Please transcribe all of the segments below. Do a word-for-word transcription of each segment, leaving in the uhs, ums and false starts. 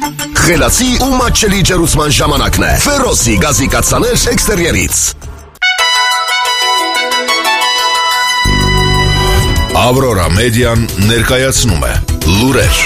Խելացի ու մատչելի ջերուցման ժամանակն է։ Ֆերոսի գազի կաթսաներ էքստերիերից։ Ավրորա մեդիան ներկայացնում է լուրեր։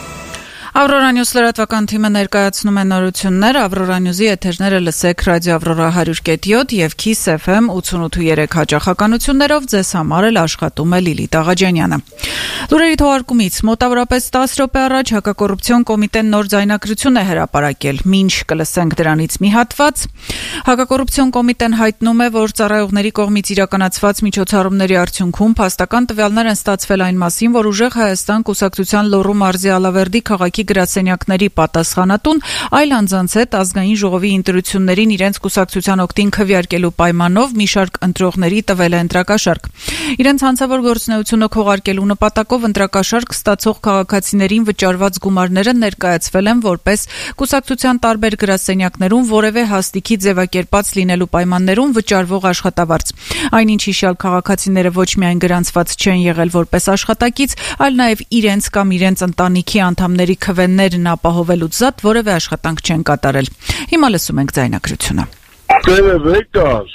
Ավրորա Նյուզ լրատվական թիմը ներկայացնում է նորություններ, Ավրորա Նյուզի եթերները լսեք ռադիո Ավրորա one oh point seven եւ Kiss F M ութանասուն ու երեք հաճախականություններով, ձեզ համար էլ աշխատում է Լիլիթ Աղաջանյանը։ Լուրերի թողարկումից մոտավորապես տասը րոպե առաջ հակակոռուպցիոն կոմիտեն նոր ձայնագրություն է հրապարակել, մինչ կլսենք դրանից մի հատված։ Հակակոռուպցիոն կոմիտեն հայտնում է, որ ծառայողների կողմից իրականացված միջոցառումների արդյունքում փաստական տվյալներ են ստացվել այն մասին, որ ուժեղ Հայաստան կուսակցության Լոռու մարզի Ալավերդի քաղաքի գրասենյակների պատասխանատուն այլ անձանց հետ ազգային ժողովի ընտրություններին իրենց կուսակցության օգտին քվեարկելու պայմանով մի շարք ընտրողների տվել է ընտրակաշարք։ Իրենց հանցավոր գործունեությունը քողարկելու նպատակով ընտրակաշարք ստացող քաղաքացիներին վճարված գումարները ներկայացվել են որպես կուսակցության տարբեր գրասենյակներում որևէ հաստիքի ձևակերպած լինելու պայմաններում վճարվող աշխատավարձ։ Այնինչ հիշյալ քաղաքացիները ոչ միայն գրանցված չեն եղել որպես աշխատակից, այլ նաև իրենց կամ իրենց ընտանիքի անդամների քվեներն ապահովելուց զատ որևէ աշխատանք չեն կատարել։ Հիմա լսում ենք ձայնագրությունը։ Տերև եկար,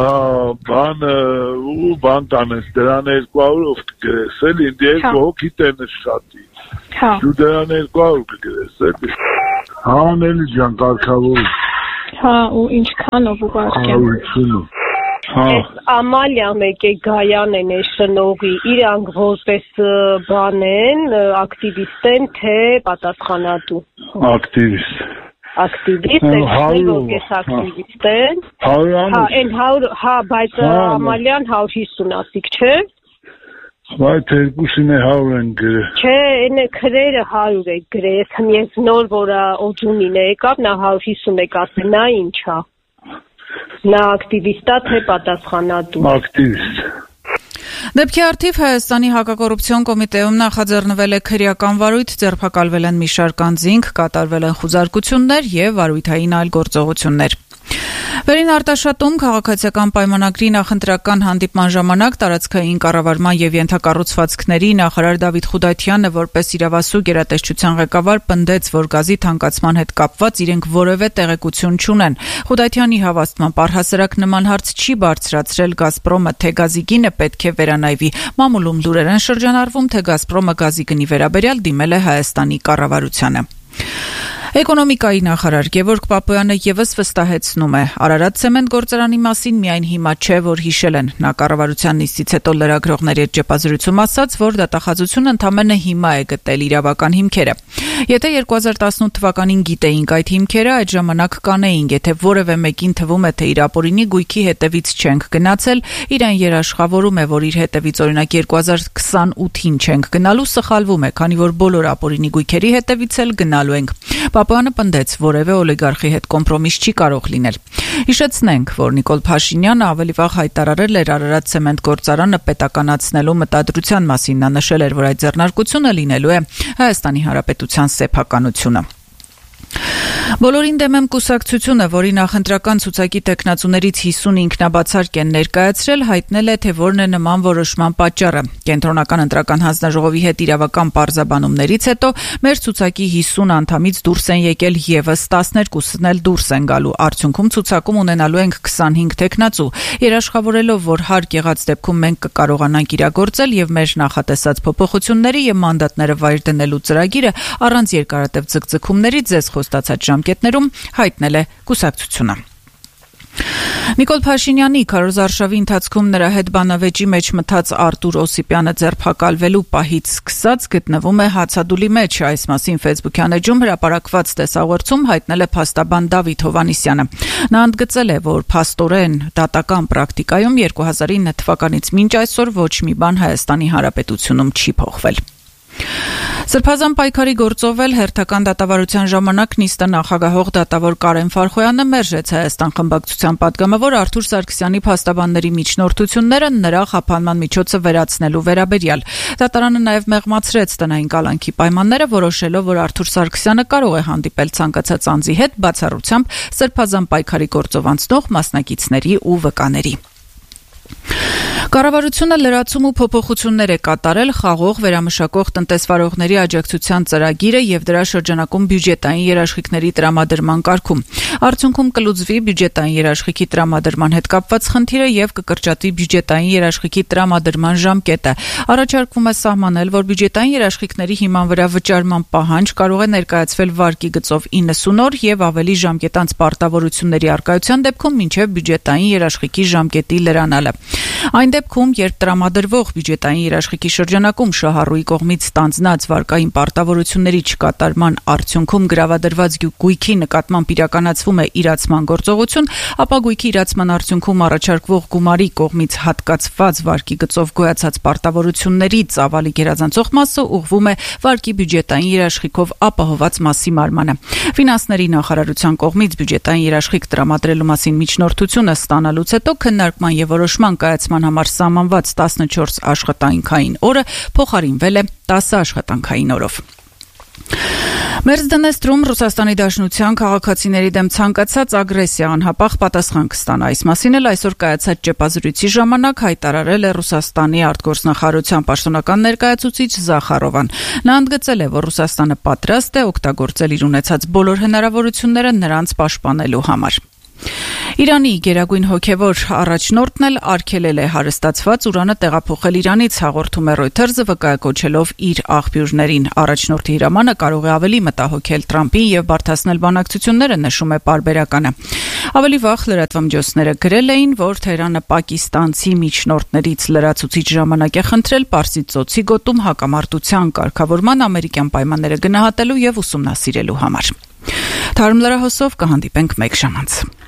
բան ու բան տանես, դրան երկու հարյուրով կգրես, էլ ինդ երկու հոգի տենես շատի, դու դրան երկու հարյուր կգրես, էլ հանելի ջան կարգավոր։ Հա, ու ինչքանով ուղարկեմ։ Այս Ամալիան եկե Գայանեն է շնողի, իրանք որպես բան են, ակտիվիստ են, թե պատասխանատու։ Ակտիվիստ։ Ակտիվիստ են, որպես ակտիվիստ են։ Հարյուրանոց։ Հա, են հարյուր, հա, բայց Ամալիան հարյուր հիսուն ասիկ չէ։ Բայց երկուսին է հարյուր են գրել։ Չէ, են է քրերը հարյուր է գրել, ես նոր որ օջունին է եկավ, նա հարյուր հիսուն է ասել, նա ինչա։ Նա ակտիվիստա թե պատասխանատու։ Ակտիվիստ։ Դեպքի առթիվ Հայաստանի հակակոռուպցիոն կոմիտեում նախաձեռնվել է քրեական վարույթ, ձերբակալվել են մի շարք անձինք, կատարվել են խուզարկություններ եւ վարույթային այլ գործողություններ։ Վերին արտաշատում քաղաքացիական պայմանագրի նախընտրական հանդիպման ժամանակ տարածքային կառավարման եւ ենթակառուցվածքների նախարար Դավիթ Խուդայթյանը որպես իրավասու գերատեսչության ղեկավար պնդեց, որ գազի թանկացման հետ կապված իրենք որևէ տեղեկություն չունեն։ Խուդայթյանի հավաստմամբ առհասարակ նման հարց չի բարձրացրել Գազպրոմը, թե գազի գինը պետք է վերանայվի։ Մամուլում լուրեր են շրջանառվում, թե Գազպրոմը գազի գնի վերաբերյալ դիմել է Հայաստանի կառավարությանը։ Էկոնոմիկայի նախարար Գևորգ Պապոյանը եւս վստահեցնում է, Արարատ ցեմենտ գործարանի մասին միայն հիմա չէ, որ հիշել են։ Նա կառավարության նիստից հետո լրագրողների հետ ճեպազրույցում ասաց, որ դատախազությունը ընդամենը հիմա է գտել իրավական հիմքերը։ Եթե երկու հազար տասնութ թվականին գիտեինք այդ հիմքերը, այդ ժամանակ կանեինք, եթե որևէ մեկին թվում է, թե իր ապօրինի գույքի հետևից չենք գնացել, իրեն երաշխավորում է, որ իր հետևից օրինակ երկու հազար քսանութին չենք գնալու, սխալվում է, քանի որ բոլոր ապօրինի գույքերի հետևից էլ գնալու ենք։ Պապոյանը պնդեց, որևէ օլիգարխի հետ կոմպրոմիս չի կարող լինել։ Հիշեցնենք, որ Նիկոլ Փաշինյանը ավելի վաղ հայտարարել էր Արարատ ցեմենտ գործարանը պետականացնելու մտադրության մասին։ Նա նշել էր, որ այդ ձեռնարկությունը լինելու է Հայաստանի Հանրապետության սեփականությունը։ Բոլորին դեմ եմ կուսակցությունը, որի նախընտրական ցուցակի տեխնացուներից հիսուն ինքնաբացարկ են ներկայացրել, հայտնել է, թե որն է նման որոշման պատճառը։ Կենտրոնական ընտրական հանձնաժողովի հետ իրավական պարզաբանումներից հետո մեր ցուցակի հիսուն անդամից դուրս են եկել եւս տասներկուսն էլ դուրս են գալու։ Արդյունքում ցուցակում ունենալու ենք քսանհինգ տեխնացու։ Երաշխավորելով, որ հարկ եղած դեպքում մենք կկարողանանք իրագործել եւ մեր նախատեսած փոփոխությունների եւ մանդատները վայր դնելու ծրագիրը առանց երկարատև ձգձգումների ձեզ խոստացած ժամկետներում հայտնել է կուսակցությունը։ Նիկոլ Փաշինյանի քարոզարշավի ընթացքում նրա հետ բանավեճի մեջ մտած Արտուր Օսիպյանը ձերբակալվելու պահից սկսած գտնվում է հացադուլի մեջ։ Այս մասին Facebook-յան էջում հրապարակված տեսաղորձում հայտնել է փաստաբան Դավիթ Հովհաննիսյանը։ Նա ընդգծել է, որ փաստորեն դատական պրակտիկայում երկու հազար ինը թվականից մինչ այսօր ոչ մի բան Հայաստանի Հանրապետությունում չի փոխվել։ Սրբազան պայքարի գործով էլ հերթական դատավարության ժամանակ նիստը նախագահող դատավոր Կարեն Ֆարխոյանը մերժեց Հայաստան խմբակցության պատգամավոր Արթուր Սարգսյանի փաստաբանների միջնորդությունները նրա խափանման միջոցը վերացնելու վերաբերյալ։ Դատարանը նաև մեղմացրեց տնային կալանքի պայմանները, որոշելով, որ Արթուր Սարգսյանը կարող է հանդիպել ցանկացած անձի հետ բացառությամբ սրբազան պայքարի գործով անցնող մասնակիցների ու վկաների։ Կառավարությունը լրացում ու փոփոխություններ է կատարել խաղող վերամշակող տնտեսվարողների աջակցության ծրագիրը եւ դրա շրջանակում բյուջետային երաշխիքների տրամադրման կարգում։ Արդյունքում կլուծվի բյուջետային երաշխիքի տրամադրման հետ կապված խնդիրը եւ կկրճատվի բյուջետային երաշխիքի տրամադրման ժամկետը։ Առաջարկվում է սահմանել, որ բյուջետային երաշխիքների հիման վրա վճարման պահանջ կարող է ներկայացվել վարկի գծով իննսուն օր եւ ավելի ժամկետանց պարտավորությունների առկայության դեպքում մինչեւ բյուջետային երաշխիքի ժամկետի լրանալը։ Այն դեպքում, երբ տրամադրվող բյուջետային երաշխիքի շրջանակում շահառուի կողմից ստանձնած վարկային պարտավորությունների չկատարման արդյունքում գրավադրված գույքի նկատմամբ իրականացվում է իրացման գործողություն, ապա գույքի իրացման արդյունքում առաջարկվող գումարի կողմից հատկացված վարկի գծով գոյացած պարտավորությունների ծավալի գերազանցող մասը ուղղվում է վարկի բյուջետային երաշխիքով ապահովված մասի մարմանը։ Ֆինանսների նախարարության կողմից բյուջետային երաշխիք տրամադրելու մասին միջնորդությունը ստանալուց հետո քննարկման եւ որոշման կայացման համար սահմանված տասնչորս աշխատանքային օրը փոխարինվել է տասը աշխատանքային օրով։ Մերձդնեստրում Ռուսաստանի Դաշնության քաղաքացիների դեմ ցանկացած ագրեսիա անհապաղ պատասխան կստանա։ Այս մասին էլ այսօր կայացած ճեպազրույցի ժամանակ հայտարարել է Ռուսաստանի արտգործնախարարության պաշտոնական ներկայացուցիչ Զախարովան։ Նա ընդգծել է, որ Ռուսաստանը պատրաստ է օգտագործել իր ունեցած բոլոր հնարավորությունները նրանց պաշտպանելու համար։ Իրանի գերագույն հոգևոր առաջնորդն էլ արգելել է հարստացված ուրանը տեղափոխել Իրանից, հաղորդում է Reuters-ը վկայակոչելով իր աղբյուրներին։ Առաջնորդի հրամանը կարող է ավելի մտահոգել Թրամփին եւ բարդացնել բանակցությունները, նշում է պարբերականը։ Ավելի վաղ լրատվամիջոցները գրել էին, որ Թեհրանը պակիստանցի միջնորդներից լրացուցիչ ժամանակ է խնդրել Պարսից ծոցի գոտում հակամարտության կարգավորման ամերիկյան պայմանները գնահատելու եւ ուսումնասիրելու համար։ Թարմ լրահոսով կհանդիպենք մեկ ժամանց։